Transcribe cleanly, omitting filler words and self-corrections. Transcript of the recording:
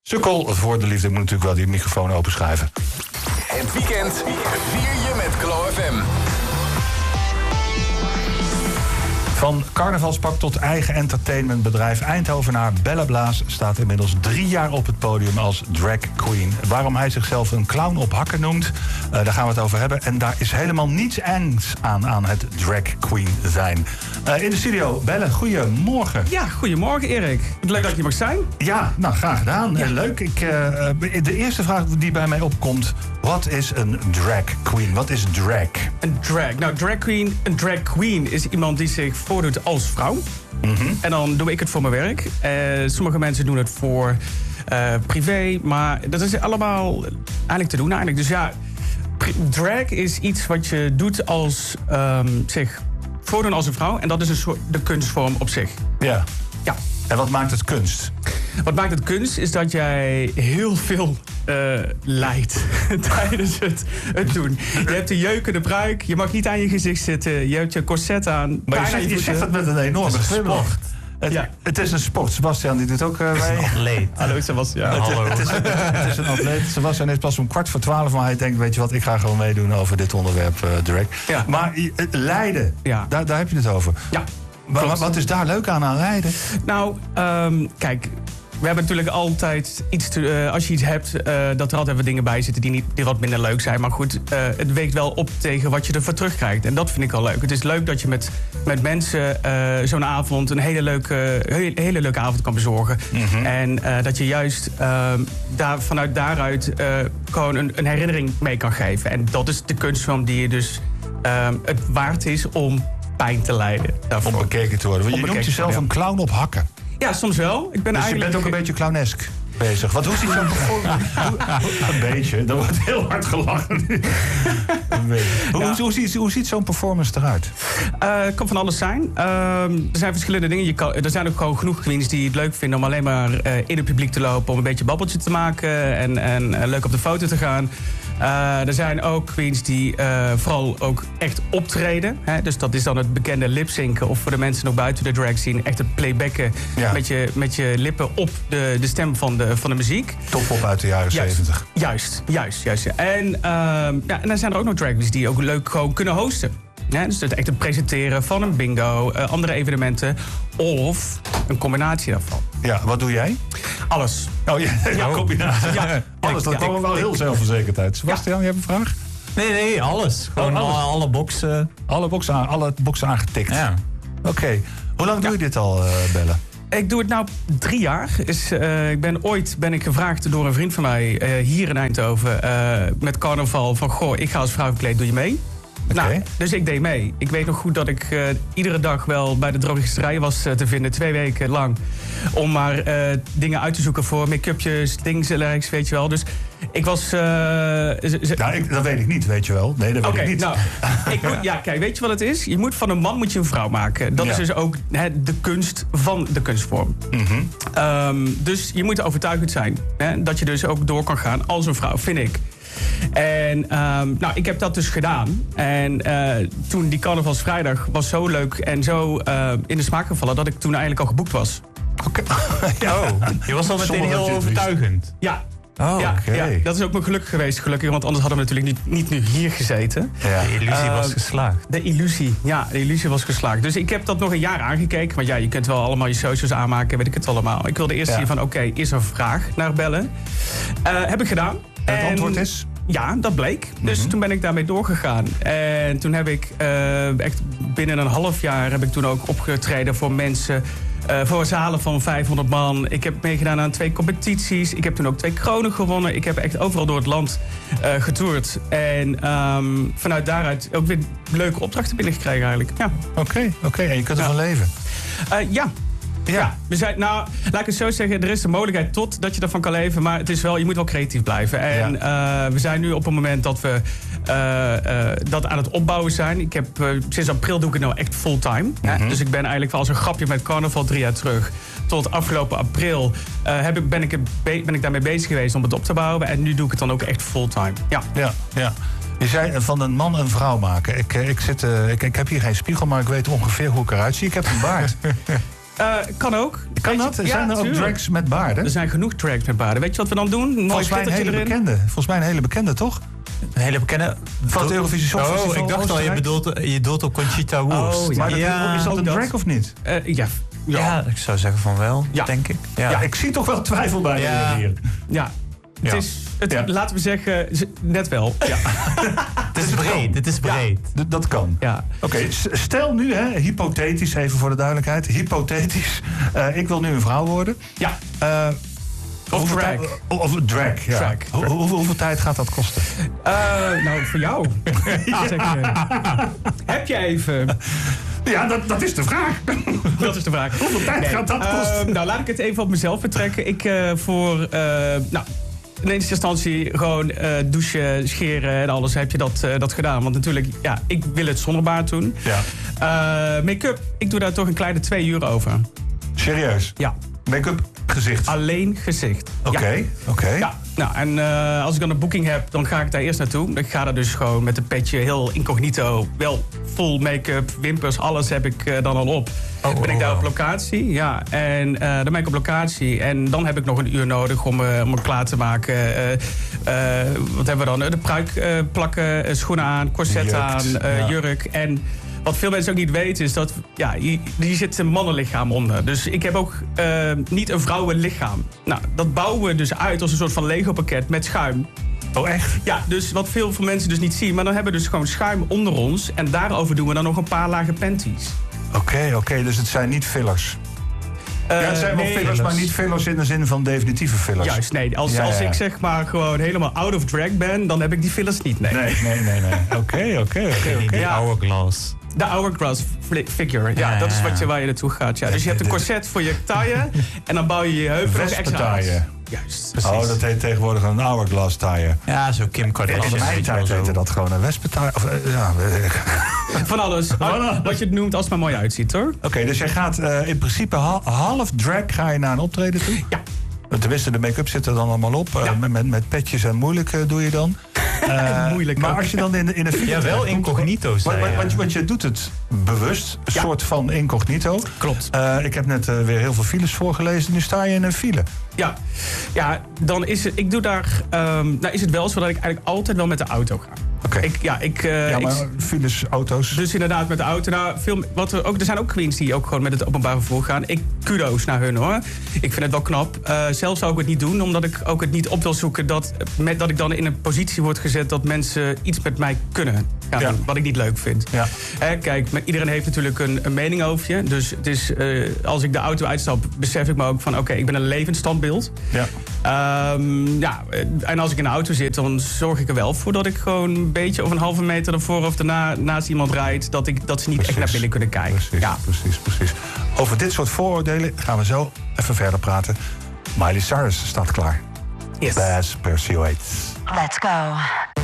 Sukkel voor de liefde. Ik moet natuurlijk wel die microfoon openschuiven. Het weekend vier je met Glow FM. Van carnavalspak tot eigen entertainmentbedrijf. Eindhovenaar Belle Blaas staat inmiddels 3 jaar op het podium als drag queen. Waarom hij zichzelf een clown op hakken noemt, daar gaan we het over hebben. En daar is helemaal niets engs aan het drag queen zijn. In de studio, Belle, goedemorgen. Ja, goedemorgen Erik. Leuk dat je mag zijn. Ja, nou, graag gedaan. Ja. Leuk. De eerste vraag die bij mij opkomt, wat is een drag queen? Wat is drag? Een drag queen is iemand die zich voordoet als vrouw. Mm-hmm. En dan doe ik het voor mijn werk. Sommige mensen doen het voor privé, maar dat is allemaal eigenlijk te doen eigenlijk. Dus ja, drag is iets wat je doet als zich voordoen als een vrouw. En dat is een soort de kunstvorm op zich. Ja. Ja. En wat maakt het kunst? Wat maakt het kunst is dat jij heel veel lijdt tijdens het doen. Je hebt een jeukende pruik, je mag niet aan je gezicht zitten, je hebt je corset aan. Maar je zegt het met een enorme glimlach. Het is een sport. Sebastian die doet ook mee. Het is een atleet. Hallo Sebastian. Hallo. Het is een atleet. Sebastian is pas om 11:15, maar hij denkt, weet je wat, ik ga gewoon meedoen over dit onderwerp direct. Ja. Maar lijden, ja. Daar heb je het over. Ja. Wat is daar leuk aan lijden? Nou, kijk, we hebben natuurlijk altijd iets als je iets hebt, dat er altijd wat dingen bij zitten die wat minder leuk zijn. Maar goed, het weegt wel op tegen wat je ervoor terugkrijgt. En dat vind ik al leuk. Het is leuk dat je met mensen zo'n avond een hele leuke avond kan bezorgen. Mm-hmm. En dat je juist vanuit daaruit gewoon een herinnering mee kan geven. En dat is de kunstvorm die je dus het waard is om pijn te lijden. Daarvoor. Om bekeken te worden. Want je noemt jezelf een clown op hakken. Ja, soms wel. Dus je bent ook een beetje clownesk bezig. Wat, hoe ziet zo'n performance... Een beetje, dat wordt heel hard gelachen. Een beetje. Hoe ziet zo'n performance eruit? Het kan van alles zijn. Er zijn verschillende dingen. Er zijn ook gewoon genoeg queens die het leuk vinden om alleen maar in het publiek te lopen, om een beetje babbeltje te maken en leuk op de foto te gaan. Er zijn ook queens die vooral ook echt optreden. Hè? Dus dat is dan het bekende lipzinken. Of voor de mensen nog buiten de drag scene, echt het playbacken met je lippen op de stem van de muziek. Toppop uit de jaren 70. Juist. En dan zijn er ook nog drag queens die ook leuk gewoon kunnen hosten. Ja, dus het echt presenteren van een bingo, andere evenementen of een combinatie daarvan. Ja, wat doe jij? Alles. Oh ja, combinatie. Ja. Alles, dat komen wel heel zelfverzekerd uit. Sebastian, je hebt een vraag? Nee, alles. Gewoon alle boxen. Alle boxen aangetikt. Ja. Oké. Hoe lang doe je dit al, Belle? Ik doe het nou 3 jaar. Ooit ben ik gevraagd door een vriend van mij hier in Eindhoven met carnaval van, goh, ik ga als vrouw verkleed, doe je mee? Okay. Nou, dus ik deed mee. Ik weet nog goed dat ik iedere dag wel bij de drogisterij was te vinden, 2 weken lang. Om maar dingen uit te zoeken voor make-upjes, links en rechts, weet je wel. Dus ik was... dat weet ik niet, weet je wel. Nee, dat weet ik niet. Nou, kijk, weet je wat het is? Je moet van een man een vrouw maken. Dat is dus ook de kunst van de kunstvorm. Mm-hmm. Dus je moet overtuigend zijn. Dat je dus ook door kan gaan als een vrouw, vind ik. En ik heb dat dus gedaan. En toen die carnavalsvrijdag was zo leuk en zo in de smaak gevallen dat ik toen eigenlijk al geboekt was. Oké. Je was al meteen heel overtuigend. Ja. Ja, dat is ook mijn geluk geweest, gelukkig. Want anders hadden we natuurlijk niet nu hier gezeten. Ja. De illusie was geslaagd. De illusie was geslaagd. Dus ik heb dat nog een jaar aangekeken. Want je kunt wel allemaal je socials aanmaken, weet ik het allemaal. Ik wilde eerst zien van, is er vraag naar bellen? Heb ik gedaan. Het antwoord is? Ja, dat bleek. Dus toen ben ik daarmee doorgegaan. En toen heb ik echt binnen een half jaar heb ik toen ook opgetreden voor mensen. Voor zalen van 500 man. Ik heb meegedaan aan 2 competities. Ik heb toen ook 2 kronen gewonnen. Ik heb echt overal door het land getoerd. En vanuit daaruit ook weer leuke opdrachten binnengekregen eigenlijk. Ja. Oké. En je kunt ervan leven? Ja, we zijn, laat ik het zo zeggen, er is de mogelijkheid tot dat je ervan kan leven, maar het is wel, je moet wel creatief blijven. En we zijn nu op een moment dat we dat aan het opbouwen zijn. Sinds april doe ik het nou echt fulltime. Mm-hmm. Dus ik ben eigenlijk wel als een grapje met carnaval 3 jaar terug. Tot afgelopen april ben ik daarmee bezig geweest om het op te bouwen. En nu doe ik het dan ook echt fulltime. Ja. Je zei van een man een vrouw maken. Ik heb hier geen spiegel, maar ik weet ongeveer hoe ik eruit zie. Ik heb een baard. Kan ook. Kan dat? Zijn er ook drags met baarden? Er zijn genoeg drags met baarden. Weet je wat we dan doen? Volgens mij een hele bekende, toch? Een hele bekende... Van het Eurovisie Songfestival. Oh, ik dacht al, je bedoelt op Conchita Wurst. Oh, maar is dat een drag of niet? Ja, ik zou zeggen van wel, denk ik. Ja, ik zie toch wel twijfel bij je hier. Ja. Laten we zeggen, net wel. Ja. Het is breed. Dat kan. Ja. Oké, stel nu, hypothetisch, even voor de duidelijkheid. Hypothetisch, ik wil nu een vrouw worden. Ja. Of drag. Of drag, ja. Hoeveel tijd gaat dat kosten? Nou, voor jou. Heb je even... Ja, dat is de vraag. Dat is de vraag. Hoeveel tijd gaat dat kosten? Nou, laat ik het even op mezelf betrekken. Ik in eerste instantie gewoon douchen, scheren en alles heb je dat gedaan. Want natuurlijk, ik wil het zonder baard doen. Ja. Make-up, ik doe daar toch een kleine 2 uur over. Serieus? Ja. Make-up, gezicht? Alleen gezicht. Oké. Ja, nou, en als ik dan een boeking heb, dan ga ik daar eerst naartoe. Ik ga daar dus gewoon met een petje, heel incognito, wel full make-up, wimpers, alles heb ik dan al op. Ben ik daar op locatie, ja. En dan ben ik op locatie en dan heb ik nog een uur nodig om me klaar te maken. Wat hebben we dan? De pruik plakken, schoenen aan, corset aan, jurk. En wat veel mensen ook niet weten is dat hier zit een mannenlichaam onder. Dus ik heb ook niet een vrouwenlichaam. Nou, dat bouwen we dus uit als een soort van Lego-pakket met schuim. Oh, echt? Ja, dus wat veel van mensen dus niet zien. Maar dan hebben we dus gewoon schuim onder ons. En daarover doen we dan nog een paar lagen panties. Oké, dus het zijn niet fillers. Het zijn wel fillers, maar niet fillers in de zin van definitieve fillers. Juist, nee. Als ik zeg maar gewoon helemaal out of drag ben, dan heb ik die fillers niet, nee. Nee. Oké. Die hourglass. De hourglass figure, dat is waar je naartoe gaat. Ja. Dus je hebt een corset voor je taille en dan bouw je je heupen nog extra uit. Juist. Precies. Oh, dat heet tegenwoordig een hourglass taille. Ja, zo Kim Kardashian. In mijn tijd heette dat gewoon een wespentaille. Van alles. Wat je het noemt als het maar mooi uitziet, hoor. Oké, dus jij gaat in principe half drag ga je naar een optreden toe? Ja. Tenminste, de make-up zit er dan allemaal op. Met petjes en moeilijk doe je dan. Moeilijk. Maar als je dan in een video... Ja, wel incognito zijn. Want je doet het bewust, een soort van incognito. Klopt. Ik heb net weer heel veel files voorgelezen. Nu sta je in een file. Ja, dan is het... Ik doe daar... is het wel zo dat ik eigenlijk altijd wel met de auto ga. Oké. Maar files, auto's. Dus inderdaad met de auto. Nou, er zijn ook queens die ook gewoon met het openbaar vervoer gaan. Kudo's naar hun, hoor. Ik vind het wel knap. Zelf zou ik het niet doen, omdat ik ook het niet op wil zoeken dat ik dan in een positie word gezet dat mensen iets met mij kunnen gaan doen, wat ik niet leuk vind. Ja. Kijk, iedereen heeft natuurlijk een mening over je. Dus het is, als ik de auto uitstap, besef ik me ook van ik ben een levend standbeeld. Ja. En als ik in de auto zit, dan zorg ik er wel voor dat ik gewoon een beetje of een halve meter ervoor of daarna naast iemand rijdt, dat ze niet echt naar binnen kunnen kijken. Precies. Over dit soort vooroordelen gaan we zo even verder praten. Miley Cyrus staat klaar. Yes. Bad Persuades. Let's go.